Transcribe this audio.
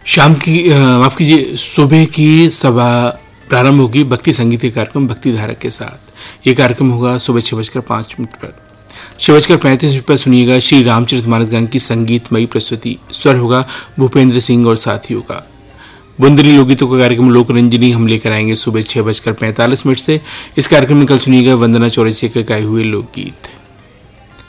शाम की माफ कीजिए सुबह की सभा प्रारंभ होगी भक्ति संगीत के कार्यक्रम भक्ति धारा के साथ। ये कार्यक्रम होगा सुबह 6:05 पर। 6:35 पर सुनिएगा श्री रामचरितमानस गान की संगीतमयी प्रस्तुति। स्वर होगा भूपेंद्र सिंह और साथियों का। बुंदेली लोकगीतों का कार्यक्रम लोकरंजनी हम लेकर आएंगे सुबह 6:45 से। इस कार्यक्रम में कल सुनिएगा वंदना चौरसिया के गाए हुए लोकगीत।